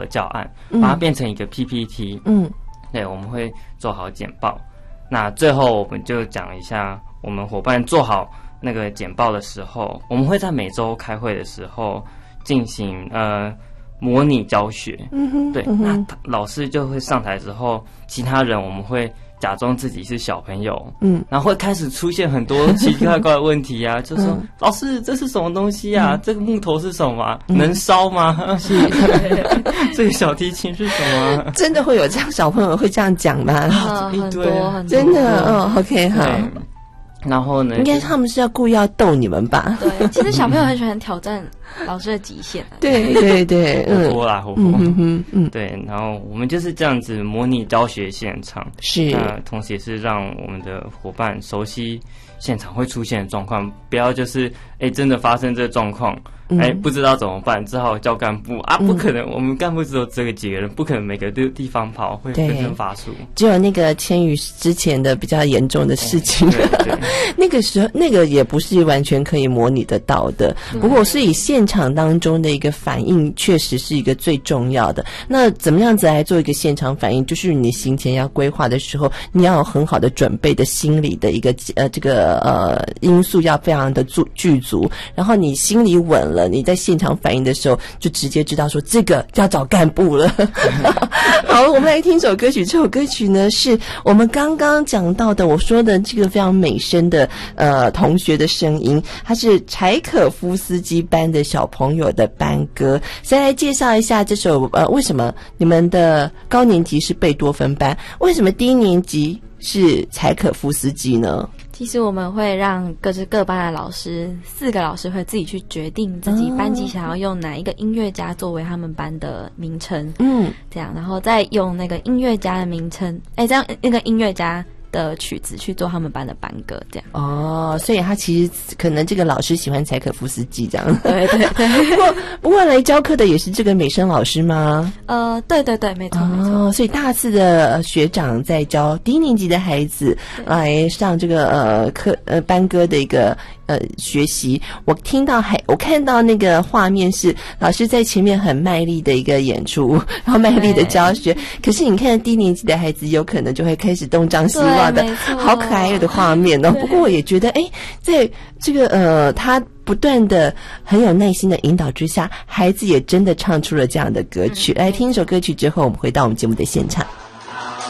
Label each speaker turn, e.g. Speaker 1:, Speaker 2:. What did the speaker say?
Speaker 1: 的教案，把它变成一个 PPT。对，我们会做好简报。那最后我们就讲一下，我们伙伴做好那个简报的时候，我们会在每周开会的时候进行模拟教学。对，那老师就会上台之后，其他人我们会假装自己是小朋友，然后会开始出现很多奇奇怪怪的问题啊，就说老师这是什么东西啊？这个木头是什么？能烧吗？是这个小提琴是什么？
Speaker 2: 真的会有这样小朋友会这样讲吗？
Speaker 3: 很多，
Speaker 2: 真的OK 好。
Speaker 1: 然后呢？
Speaker 2: 应该他们是要故意要逗你们吧？
Speaker 3: 对，其实小朋友很喜欢挑战老师的极限。
Speaker 2: 对对对，
Speaker 1: 活泼啦，活泼。对，然后我们就是这样子模拟教学现场，
Speaker 2: 是
Speaker 1: 同时也是让我们的伙伴熟悉现场会出现的状况，不要就是真的发生这个状况。不知道怎么办，只好叫干部啊！不可能，我们干部只有这个几个人，不可能每个地方跑，会纷纷发出。
Speaker 2: 只有那个千羽之前的比较严重的事情，那个时候那个也不是完全可以模拟得到的。不过，所以现场当中的一个反应，确实是一个最重要的。那怎么样子来做一个现场反应？就是你行前要规划的时候，你要有很好的准备的心理的一个因素要非常的具足，然后你心里稳了。你在现场反应的时候，就直接知道说这个要找干部了。好，我们来听首歌曲。这首歌曲呢，是我们刚刚讲到的，我说的这个非常美声的同学的声音，它是柴可夫斯基班的小朋友的班歌。先来介绍一下这首为什么你们的高年级是贝多芬班，为什么低年级是柴可夫斯基呢？
Speaker 3: 其实我们会让各班的老师，4个老师会自己去决定自己班级想要用哪一个音乐家作为他们班的名称，这样，然后再用那个音乐家的名称，这样那个音乐家的曲子去做他们班的班歌，这样。
Speaker 2: 哦，所以他其实可能这个老师喜欢柴可夫斯基这样。
Speaker 3: 对对对。
Speaker 2: 不过来教课的也是这个美声老师吗？
Speaker 3: 对对对，没错没错。
Speaker 2: 所以大四的学长在教低年级的孩子来上这个班歌的一个学习。我看到那个画面是老师在前面很卖力的一个演出，然后卖力的教学。可是你看低年级的孩子有可能就会开始东张西望的，好可爱的画面哦。不过我也觉得在这个他不断的很有耐心的引导之下，孩子也真的唱出了这样的歌曲。来听一首歌曲之后，我们回到我们节目的现场。